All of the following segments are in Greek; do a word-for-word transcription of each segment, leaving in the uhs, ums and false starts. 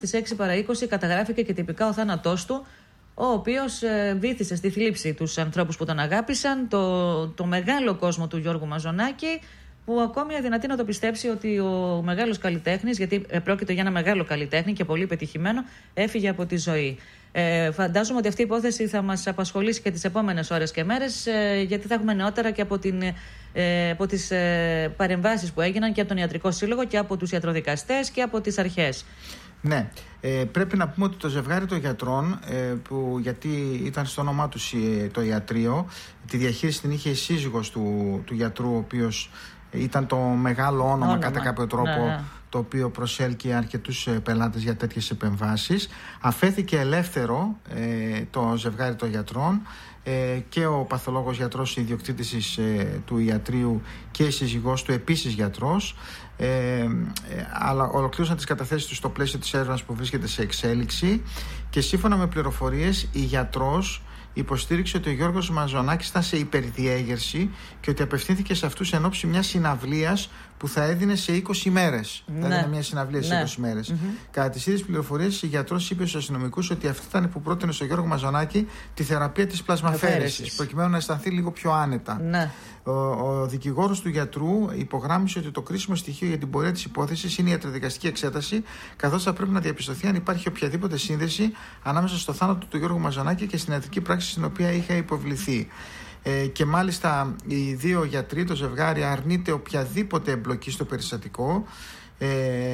Στις έξι παρά είκοσι καταγράφηκε και τυπικά ο θάνατός του, ο οποίος ε, βήθησε στη θλίψη τους ανθρώπους που τον αγάπησαν, το, το μεγάλο κόσμο του Γιώργου Μαζονάκη, που ακόμη αδυνατεί να το πιστέψει ότι ο μεγάλος καλλιτέχνης, γιατί πρόκειται για ένα μεγάλο καλλιτέχνη και πολύ πετυχημένο, έφυγε από τη ζωή. Ε, φαντάζομαι ότι αυτή η υπόθεση θα μας απασχολήσει και τις επόμενες ώρες και μέρες, ε, γιατί θα έχουμε νεότερα και από, την, ε, από τις ε, παρεμβάσεις που έγιναν και από τον Ιατρικό Σύλλογο και από τους ιατροδικαστές και από τις αρχές. Ναι, ε, πρέπει να πούμε ότι το ζευγάρι των γιατρών, ε, που, γιατί ήταν στο όνομά τους ε, το ιατρείο, τη διαχείριση την είχε η σύζυγος του, του γιατρού, ο οποίος ήταν το μεγάλο όνομα, όνομα. κατά κάποιο τρόπο, ναι, ναι. το οποίο προσέλκυε αρκετούς ε, πελάτες για τέτοιες επεμβάσεις. Αφέθηκε ελεύθερο ε, το ζευγάρι των γιατρών, ε, και ο παθολόγος γιατρός ιδιοκτήτης ε, του ιατρείου και η σύζυγός του επίσης γιατρός, ε, ε, αλλά ολοκλήρωσαν τις καταθέσεις τους στο πλαίσιο της έρευνας που βρίσκεται σε εξέλιξη, και σύμφωνα με πληροφορίες η γιατρός υποστήριξε ότι ο Γιώργος Μαζονάκης ήταν σε υπερδιέγερση και ότι απευθύνθηκε σε αυτούς εν ώψη μιας συναυλίας που θα έδινε σε είκοσι μέρες. Ναι. Θα έδινε μια συναυλία σε ναι. είκοσι μέρες. Mm-hmm. Κατά τις ίδιες πληροφορίες, η γιατρός είπε στους αστυνομικούς ότι αυτή ήταν που πρότεινε στον Γιώργο Μαζονάκη τη θεραπεία της πλασμαφέρεσης, προκειμένου να αισθανθεί λίγο πιο άνετα. Ναι. Ο, ο δικηγόρος του γιατρού υπογράμμισε ότι το κρίσιμο στοιχείο για την πορεία της υπόθεσης είναι η ιατροδικαστική εξέταση, καθώς θα πρέπει να διαπιστωθεί αν υπάρχει οποιαδήποτε σύνδεση ανάμεσα στο θάνατο του Γιώργου Μαζονάκη και στην ιατρική πράξη στην οποία είχε υποβληθεί. Ε, και μάλιστα οι δύο γιατροί, το ζευγάρι, αρνείται οποιαδήποτε εμπλοκή στο περιστατικό, ε,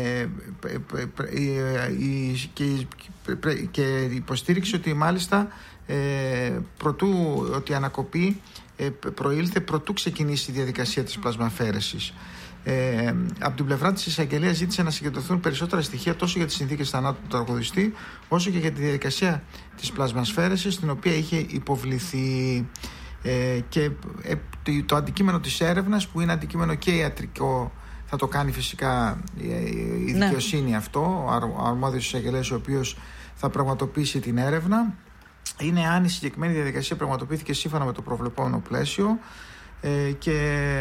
και, και υποστήριξε ότι μάλιστα ε, προτού, ότι η ανακοπή ε, προήλθε προτού ξεκινήσει η διαδικασία της πλασμαφέρεσης. Ε, από την πλευρά της εισαγγελίας ζήτησε να συγκεντρωθούν περισσότερα στοιχεία τόσο για τις συνθήκες θανάτου του τραγουδιστή, όσο και για τη διαδικασία της πλασμασφαίρεσης στην οποία είχε υποβληθεί. Ε, και ε, το αντικείμενο της έρευνας, που είναι αντικείμενο και ιατρικό, θα το κάνει φυσικά η, η ναι. δικαιοσύνη αυτό, ο αρμόδιος εισαγγελέας, ο οποίος θα πραγματοποιήσει την έρευνα, είναι αν η συγκεκριμένη διαδικασία πραγματοποιήθηκε σύμφωνα με το προβλεπόμενο πλαίσιο, ε, και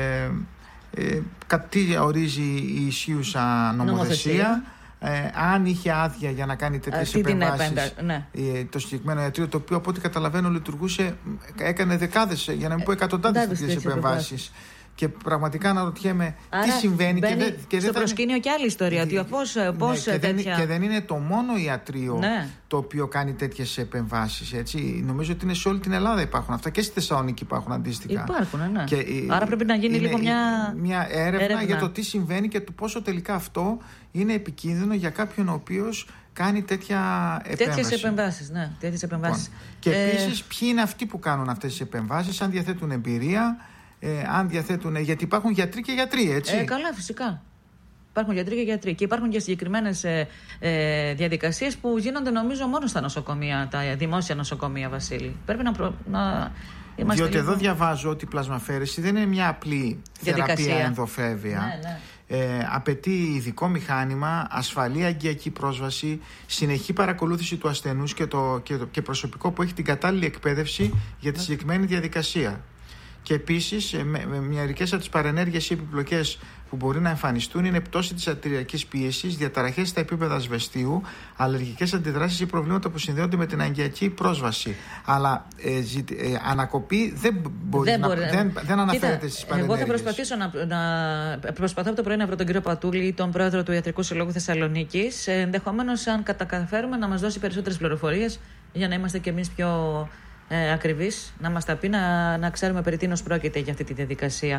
ε, τι ορίζει η ισχύουσα νομοθεσία, νομοθεσία. Ε, αν είχε άδεια για να κάνει τέτοιες επεμβάσεις, ναι. ε, το συγκεκριμένο ιατρείο, το οποίο από ό,τι καταλαβαίνω λειτουργούσε, έκανε δεκάδες, για να μην πω εκατοντάδες τέτοιες επεμβάσεις. Και πραγματικά αναρωτιέμαι τι συμβαίνει. Και, δε, και στο δεν προσκήνιο θα... και άλλη ιστορία. Ότι πώς, ναι, πώς και, τέτοια... δεν, και δεν είναι το μόνο ιατρείο ναι. το οποίο κάνει τέτοιες επεμβάσεις. Έτσι. Νομίζω ότι είναι σε όλη την Ελλάδα υπάρχουν αυτά, και στη Θεσσαλονίκη υπάρχουν αντίστοιχα. Υπάρχουν, ναι. Και, άρα πρέπει να γίνει λίγο μια, μια έρευνα, έρευνα για το τι συμβαίνει και το πόσο τελικά αυτό είναι επικίνδυνο για κάποιον ο οποίος κάνει τέτοια επέμβαση. Τέτοιες επεμβάσεις, ναι. Τέτοιες επεμβάσεις. Λοιπόν. Και ε... επίσης, ποιοι είναι αυτοί που κάνουν αυτές τις επεμβάσεις, αν διαθέτουν εμπειρία. Ε, αν διαθέτουν, γιατί υπάρχουν γιατροί και γιατροί, έτσι. Ε, καλά, φυσικά. Υπάρχουν γιατροί και γιατροί. Και υπάρχουν και συγκεκριμένες ε, ε, διαδικασίες που γίνονται, νομίζω, μόνο στα νοσοκομεία, τα δημόσια νοσοκομεία, Βασίλη. Πρέπει να, προ, να είμαστε. Διότι λίγο... εδώ διαβάζω ότι η πλασμαφέρεση δεν είναι μια απλή θεραπεία ενδοφεύεια. Ναι, ναι. Ε, απαιτεί ειδικό μηχάνημα, ασφαλή αγκιακή πρόσβαση, συνεχή παρακολούθηση του ασθενούς και, το, και, το, και προσωπικό που έχει την κατάλληλη εκπαίδευση για τη συγκεκριμένη διαδικασία. Και επίσης, με, με μερικές από τις παρενέργειες ή επιπλοκές που μπορεί να εμφανιστούν είναι πτώση της αρτηριακής πίεσης, διαταραχές στα επίπεδα ασβεστίου, αλλεργικές αντιδράσεις ή προβλήματα που συνδέονται με την αγκιακή πρόσβαση. Αλλά ε, ζη, ε, ανακοπή δεν, μπορεί δεν, να, μπορεί. δεν, δεν αναφέρεται Κοίτα, στις παρενέργειες. Εγώ θα προσπαθήσω να, να προσπαθώ από το πρωί να βρω τον κύριο Πατούλη, τον πρόεδρο του Ιατρικού Συλλόγου Θεσσαλονίκης. Ενδεχομένως, αν καταφέρουμε, να μας δώσει περισσότερες πληροφορίες για να είμαστε κι εμείς πιο Ε, ακριβής, να μας τα πει, να, να ξέρουμε περί τίνος πρόκειται για αυτή τη διαδικασία.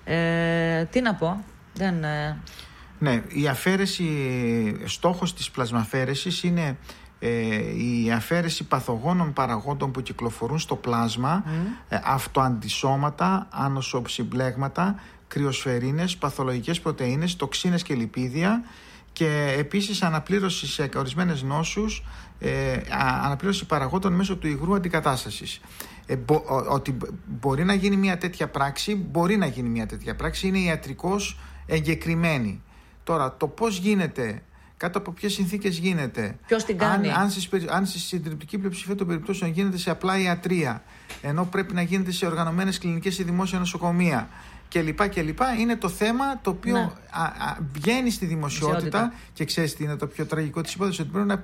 Ε, τι να πω, δεν... Ε... Ναι, η αφαίρεση, στόχος της πλασμαφέρεσης είναι ε, η αφαίρεση παθογόνων παραγόντων που κυκλοφορούν στο πλάσμα, mm. ε, αυτοαντισώματα, άνοσοψυμπλέγματα, κρυοσφαιρίνες, παθολογικές πρωτεΐνες, τοξίνες και λιπίδια, και επίσης αναπλήρωση σε ορισμένες νόσους, ε, αναπλήρωση παραγόντων μέσω του υγρού αντικατάστασης. Ε, μπο, ο, ότι μπορεί να γίνει μια τέτοια πράξη, μπορεί να γίνει μια τέτοια πράξη, είναι ιατρικώς εγκεκριμένη. Τώρα, το πώς γίνεται, κάτω από ποιες συνθήκες γίνεται, ποιος την κάνει, αν, αν, στη, αν στη συντριπτική πλειοψηφία των περιπτώσεων γίνεται σε απλά ιατρεία, ενώ πρέπει να γίνεται σε οργανωμένες κλινικές ή δημόσια νοσοκομεία, κλπ. κλπ. Είναι το θέμα το οποίο ναι. α, α, βγαίνει στη δημοσιότητα και ξέρεις τι είναι το πιο τραγικό της υπόθεσης, ότι πρέπει να